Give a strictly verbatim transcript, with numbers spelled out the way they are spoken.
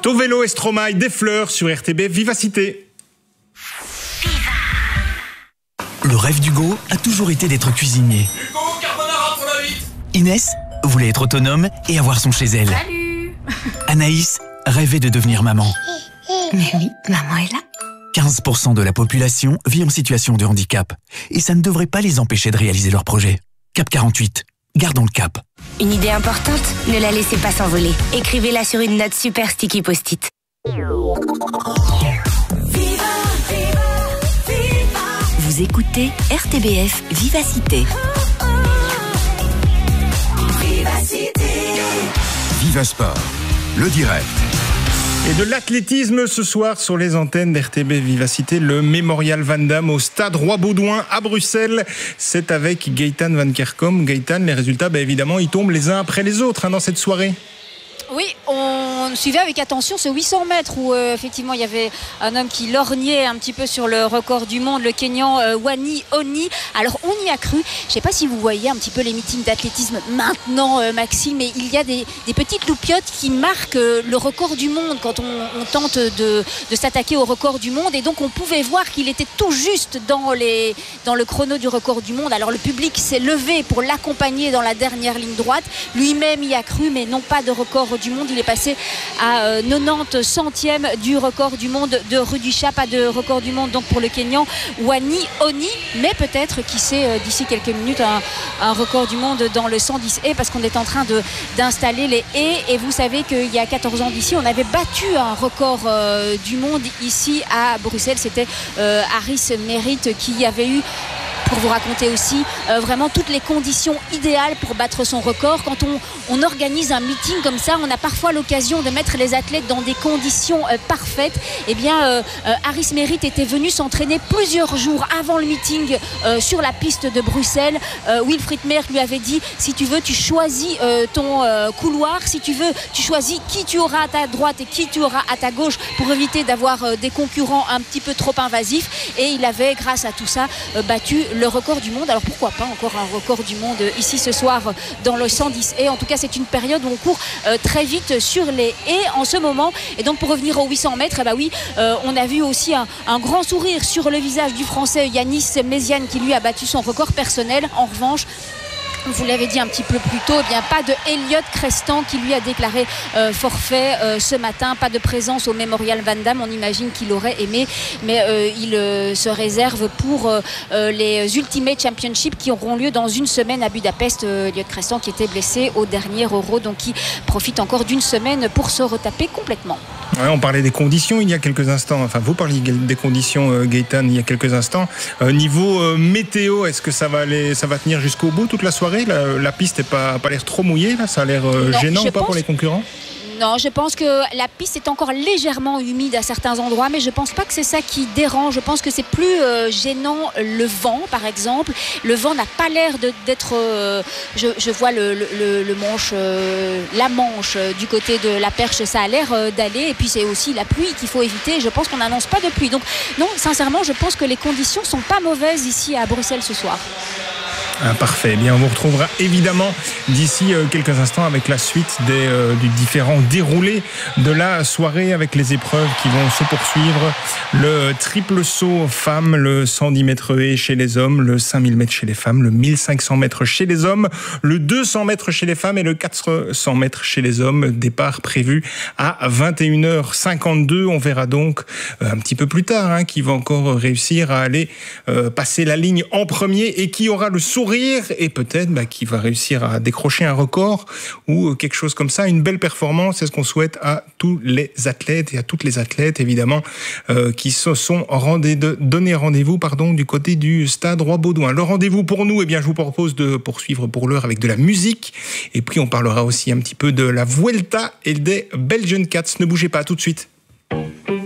Tovelo et Stromae, des fleurs sur R T B Vivacité. Le rêve d'Hugo a toujours été d'être cuisinier. Hugo, carbonara pour la vite. Inès voulait être autonome et avoir son chez elle. Salut. Anaïs rêvait de devenir maman. Mais oui, maman est là. quinze pour cent de la population vit en situation de handicap. Et ça ne devrait pas les empêcher de réaliser leurs projets. Cap quarante-huit, gardons le cap. Une idée importante, ne la laissez pas s'envoler. Écrivez-la sur une note super sticky post-it. Vous écoutez R T B F Vivacité. Viva Sport, le direct. Et de l'athlétisme ce soir sur les antennes d'R T B Vivacité, le Mémorial Van Damme au stade Roi-Baudouin à Bruxelles. C'est avec Gaëtan Van Kerkom. Gaëtan, les résultats, bah évidemment, ils tombent les uns après les autres hein, dans cette soirée. Oui, on suivait avec attention ce huit cents mètres où euh, effectivement il y avait un homme qui lorgnait un petit peu sur le record du monde, le Kenyan euh, Wani Oni. Alors on y a cru. Je ne sais pas si vous voyez un petit peu les meetings d'athlétisme maintenant, euh, Maxime, mais il y a des, des petites loupiottes qui marquent euh, le record du monde quand on, on tente de, de s'attaquer au record du monde. Et donc on pouvait voir qu'il était tout juste dans, les, dans le chrono du record du monde. Alors le public s'est levé pour l'accompagner dans la dernière ligne droite. Lui-même y a cru, mais non pas de record du monde. Il est passé à euh, quatre-vingt-dix centièmes du record du monde de Rudisha. Pas de record du monde donc pour le Kenyan Wani Oni, mais peut-être qui sait euh, d'ici quelques minutes un, un record du monde dans le cent dix haies, parce qu'on est en train de, d'installer les haies. Et vous savez qu'il y a quatorze ans d'ici on avait battu un record euh, du monde ici à Bruxelles. C'était euh, Harris Merritt qui avait eu, pour vous raconter aussi euh, vraiment toutes les conditions idéales pour battre son record. Quand on, on organise un meeting comme ça, on a parfois l'occasion de mettre les athlètes dans des conditions euh, parfaites. Eh bien, euh, euh, Harris Merritt était venu s'entraîner plusieurs jours avant le meeting euh, sur la piste de Bruxelles. Euh, Wilfried Merckx lui avait dit, si tu veux, tu choisis euh, ton euh, couloir. Si tu veux, tu choisis qui tu auras à ta droite et qui tu auras à ta gauche pour éviter d'avoir euh, des concurrents un petit peu trop invasifs. Et il avait, grâce à tout ça, euh, battu le record du monde. Alors pourquoi pas encore un record du monde ici ce soir dans le cent dix haies. En tout cas, c'est une période où on court euh, très vite sur les haies en ce moment. Et donc pour revenir aux huit cents mètres, eh ben oui, euh, on a vu aussi un, un grand sourire sur le visage du Français Yanis Méziane qui lui a battu son record personnel. En revanche, vous l'avez dit un petit peu plus tôt, eh bien pas de Elliot Crestan qui lui a déclaré euh, forfait euh, ce matin. Pas de présence au Mémorial Van Damme. On imagine qu'il aurait aimé, mais euh, il euh, se réserve pour euh, les Ultimate Championships qui auront lieu dans une semaine à Budapest. Euh, Elliot Crestan qui était blessé au dernier Euro, donc qui profite encore d'une semaine pour se retaper complètement. Ouais, on parlait des conditions il y a quelques instants. Enfin, vous parliez des conditions, euh, Gaëtan, il y a quelques instants. Euh, niveau euh, météo, est-ce que ça va aller, ça va tenir jusqu'au bout toute la soirée? La, la piste n'a pas, pas l'air trop mouillée, là. Ça a l'air euh, non, gênant ou pas pense... pour les concurrents? Non, je pense que la piste est encore légèrement humide à certains endroits, mais je ne pense pas que c'est ça qui dérange. Je pense que c'est plus euh, gênant le vent, par exemple. Le vent n'a pas l'air de, d'être... Euh, je, je vois le, le, le manche, euh, la manche euh, du côté de la Perche, ça a l'air euh, d'aller. Et puis c'est aussi la pluie qu'il faut éviter. Je pense qu'on n'annonce pas de pluie. Donc non, sincèrement, je pense que les conditions ne sont pas mauvaises ici à Bruxelles ce soir. Ah, parfait. Eh bien, on vous retrouvera évidemment d'ici euh, quelques instants avec la suite des, euh, du différent déroulé de la soirée avec les épreuves qui vont se poursuivre. Le triple saut femmes, le cent dix mètres haies chez les hommes, le cinq mille mètres chez les femmes, le mille cinq cents mètres chez les hommes, le deux cents mètres chez les femmes et le quatre cents mètres chez les hommes. Départ prévu à vingt et une heures cinquante-deux. On verra donc euh, un petit peu plus tard hein, qui va encore réussir à aller euh, passer la ligne en premier et qui aura le sourire et peut-être bah, qui va réussir à décrocher un record ou quelque chose comme ça, une belle performance. C'est ce qu'on souhaite à tous les athlètes et à toutes les athlètes évidemment euh, qui se sont rendez- de, donné rendez-vous pardon, du côté du stade Roi-Baudouin. Le rendez-vous pour nous, eh bien, je vous propose de poursuivre pour l'heure avec de la musique et puis on parlera aussi un petit peu de la Vuelta et des Belgian Cats. Ne bougez pas, à tout de suite.